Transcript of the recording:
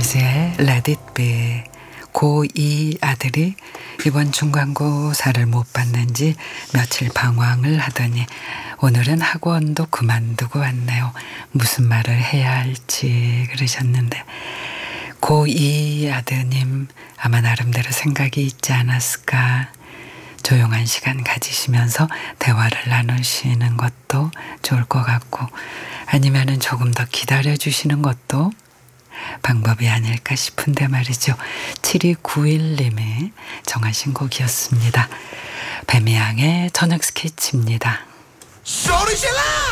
비지의 Let It Be. 고2 아들이 이번 중간고사를 못 봤는지 며칠 방황을 하더니 오늘은 학원도 그만두고 왔네요. 무슨 말을 해야 할지 그러셨는데, 고2 아드님 아마 나름대로 생각이 있지 않았을까. 조용한 시간 가지시면서 대화를 나누시는 것도 좋을 것 같고, 아니면은 조금 더 기다려주시는 것도 방법이 아닐까 싶은데 말이죠. 7291님의 정하신 곡이었습니다. 뱀이양의 저녁 스케치입니다. 소리 질러!